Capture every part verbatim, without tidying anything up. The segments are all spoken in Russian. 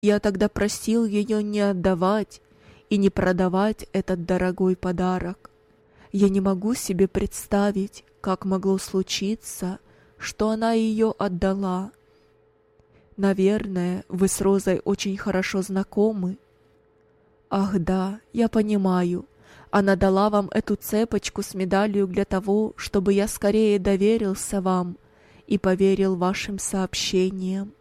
Я тогда просил ее не отдавать и не продавать этот дорогой подарок. Я не могу себе представить, как могло случиться, что она ее отдала. Наверное, вы с Розой очень хорошо знакомы. Ах да, я понимаю. Она дала вам эту цепочку с медалью для того, чтобы я скорее доверился вам и поверил вашим сообщениям.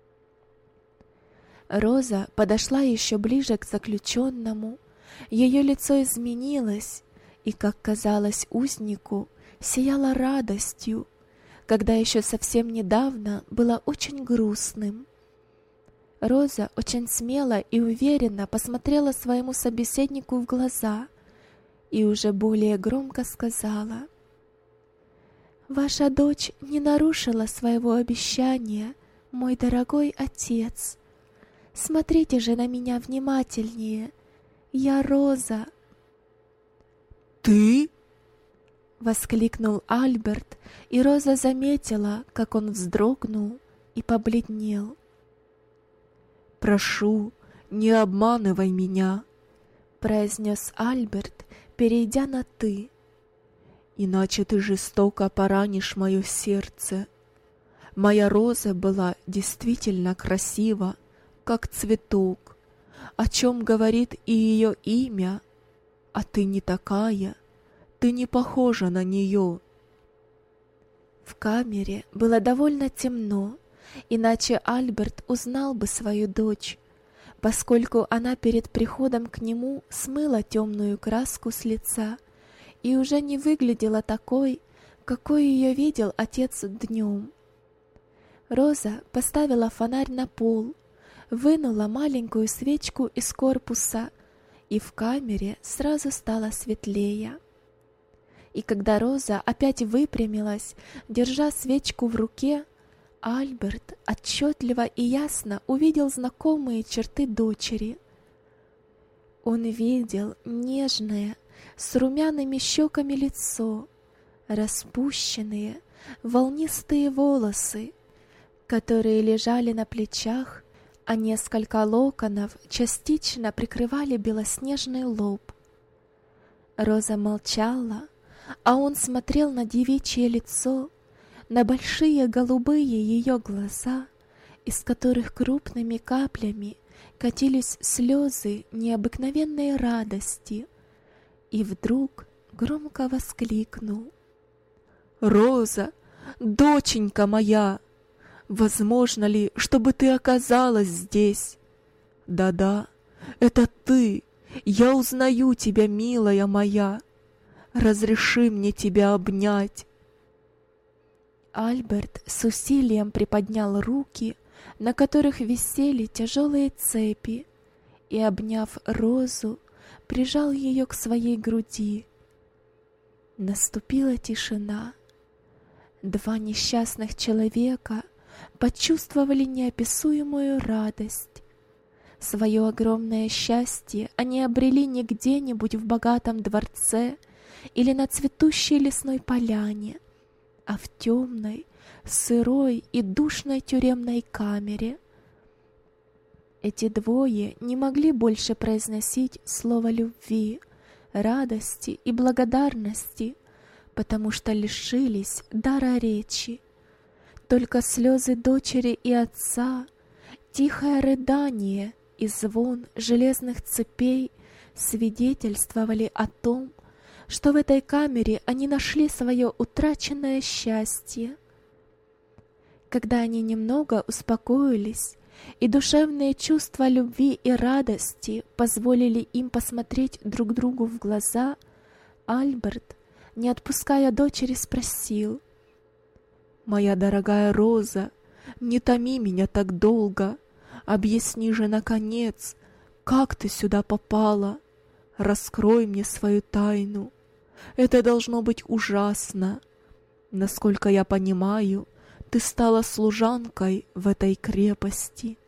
Роза подошла еще ближе к заключенному. Ее лицо изменилось, и, как казалось узнику, сияло радостью, когда еще совсем недавно было очень грустным. Роза очень смело и уверенно посмотрела своему собеседнику в глаза и уже более громко сказала: «Ваша дочь не нарушила своего обещания, мой дорогой отец. Смотрите же на меня внимательнее. Я Роза». «Ты?» — воскликнул Альберт, и Роза заметила, как он вздрогнул и побледнел. «Прошу, не обманывай меня», — произнес Альберт, перейдя на «ты». «Иначе ты жестоко поранишь мое сердце. Моя Роза была действительно красива, как цветок, о чем говорит и ее имя, а ты не такая, ты не похожа на нее». В камере было довольно темно, иначе Альберт узнал бы свою дочь, поскольку она перед приходом к нему смыла темную краску с лица и уже не выглядела такой, какой ее видел отец днем. Роза поставила фонарь на пол, вынула маленькую свечку из корпуса, и в камере сразу стало светлее. И когда Роза опять выпрямилась, держа свечку в руке, Альберт отчетливо и ясно увидел знакомые черты дочери. Он видел нежное, с румяными щеками лицо, распущенные, волнистые волосы, которые лежали на плечах, а несколько локонов частично прикрывали белоснежный лоб. Роза молчала, а он смотрел на девичье лицо, на большие голубые ее глаза, из которых крупными каплями катились слезы необыкновенной радости, и вдруг громко воскликнул: «Роза, доченька моя, возможно ли, чтобы ты оказалась здесь? Да-да, это ты, я узнаю тебя, милая моя. Разреши мне тебя обнять». Альберт с усилием приподнял руки, на которых висели тяжелые цепи, и, обняв Розу, прижал ее к своей груди. Наступила тишина. Два несчастных человека почувствовали неописуемую радость. Свое огромное счастье они обрели не где-нибудь в богатом дворце или на цветущей лесной поляне, а в темной, сырой и душной тюремной камере. Эти двое не могли больше произносить слово любви, радости и благодарности, потому что лишились дара речи. Только слезы дочери и отца, тихое рыдание и звон железных цепей свидетельствовали о том, что в этой камере они нашли свое утраченное счастье. Когда они немного успокоились, и душевные чувства любви и радости позволили им посмотреть друг другу в глаза, Альберт, не отпуская дочери, спросил: «Моя дорогая Роза, не томи меня так долго. Объясни же, наконец, как ты сюда попала. Раскрой мне свою тайну. Это должно быть ужасно. Насколько я понимаю, ты стала служанкой в этой крепости».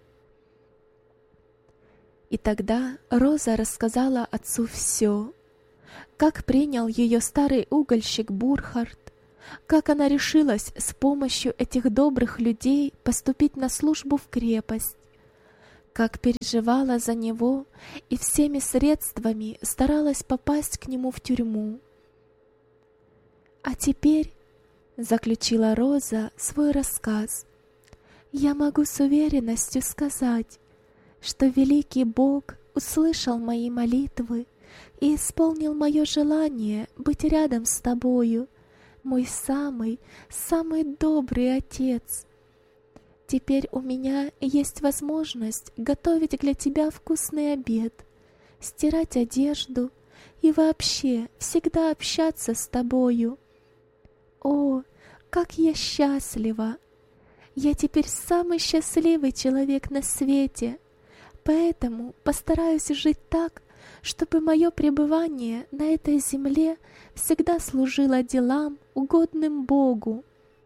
И тогда Роза рассказала отцу все, как принял ее старый угольщик Бурхард, как она решилась с помощью этих добрых людей поступить на службу в крепость, как переживала за него и всеми средствами старалась попасть к нему в тюрьму. А теперь, заключила Роза свой рассказ, я могу с уверенностью сказать, что великий Бог услышал мои молитвы и исполнил мое желание быть рядом с тобою, мой самый, самый добрый Отец. Теперь у меня есть возможность готовить для тебя вкусный обед, стирать одежду и вообще всегда общаться с тобою. О, как я счастлива! Я теперь самый счастливый человек на свете, поэтому постараюсь жить так, чтобы мое пребывание на этой земле всегда служило делам, угодным Богу.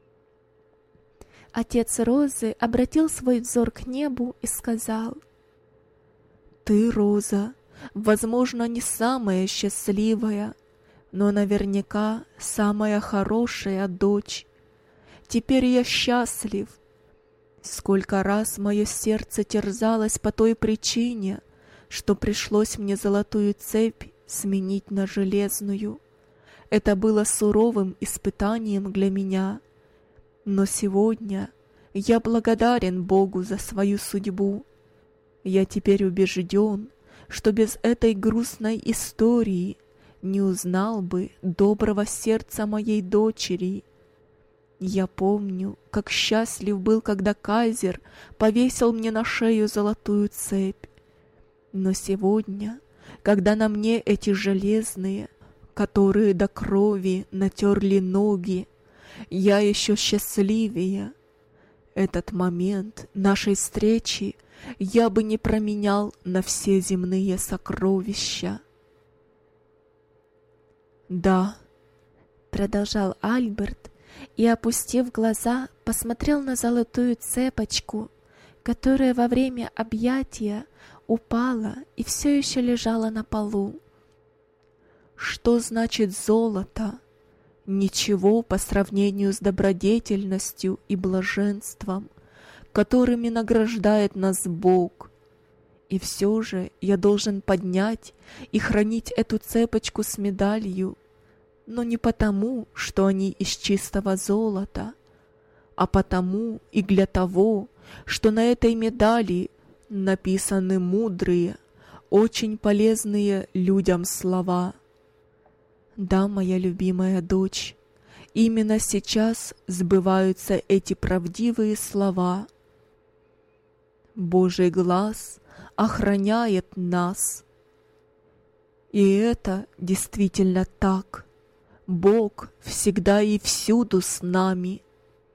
Отец Розы обратил свой взор к небу и сказал: «Ты, Роза, возможно, не самая счастливая, но наверняка самая хорошая дочь. Теперь я счастлив. Сколько раз мое сердце терзалось по той причине, что пришлось мне золотую цепь сменить на железную. Это было суровым испытанием для меня. Но сегодня я благодарен Богу за свою судьбу. Я теперь убежден, что без этой грустной истории не узнал бы доброго сердца моей дочери. Я помню, как счастлив был, когда Кайзер повесил мне на шею золотую цепь. Но сегодня, когда на мне эти железные, которые до крови натерли ноги, я еще счастливее. Этот момент нашей встречи я бы не променял на все земные сокровища. «Да», — продолжал Альберт, и, опустив глаза, посмотрел на золотую цепочку, которая во время объятия упала и все еще лежала на полу. «Что значит золото? Ничего по сравнению с добродетельностью и блаженством, которыми награждает нас Бог. И все же я должен поднять и хранить эту цепочку с медалью, но не потому, что они из чистого золота, а потому и для того, что на этой медали написаны мудрые, очень полезные людям слова. Да, моя любимая дочь, именно сейчас сбываются эти правдивые слова. Божий глаз охраняет нас. И это действительно так. Бог всегда и всюду с нами.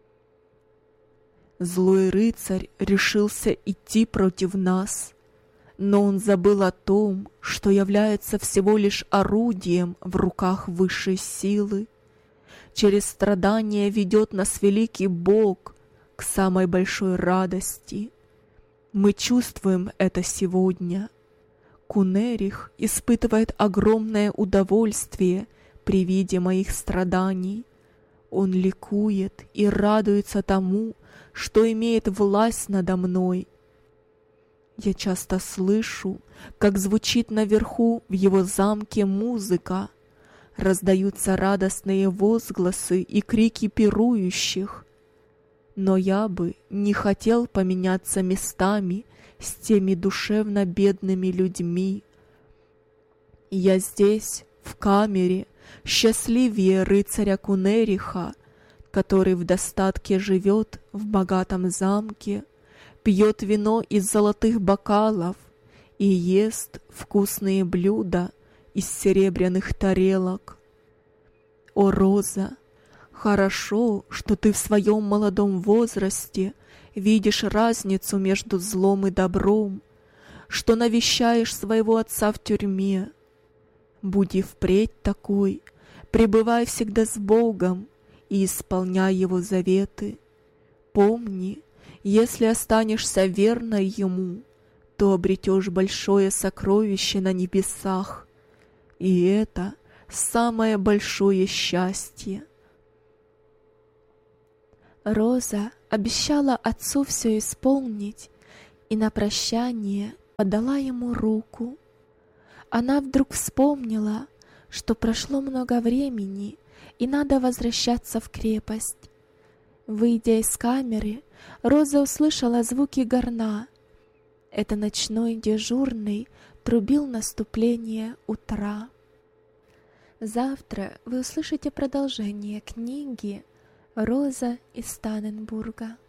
Злой рыцарь решился идти против нас, но он забыл о том, что является всего лишь орудием в руках высшей силы. Через страдания ведет нас великий Бог к самой большой радости. Мы чувствуем это сегодня. Кунерих испытывает огромное удовольствие при виде моих страданий. Он ликует и радуется тому, что имеет власть надо мной. Я часто слышу, как звучит наверху в его замке музыка, раздаются радостные возгласы и крики пирующих. Но я бы не хотел поменяться местами с теми душевно бедными людьми. Я здесь, в камере, счастливее рыцаря Кунериха, который в достатке живет в богатом замке, пьет вино из золотых бокалов и ест вкусные блюда из серебряных тарелок. О, Роза, хорошо, что ты в своем молодом возрасте видишь разницу между злом и добром, что навещаешь своего отца в тюрьме. Буди впредь такой, пребывай всегда с Богом и исполняй Его заветы. Помни, если останешься верной Ему, то обретешь большое сокровище на небесах, и это самое большое счастье. Роза обещала отцу все исполнить и на прощание подала ему руку. Она вдруг вспомнила, что прошло много времени, и надо возвращаться в крепость. Выйдя из камеры, Роза услышала звуки горна. Это ночной дежурный трубил наступление утра. Завтра вы услышите продолжение книги «Роза из Танненбурга».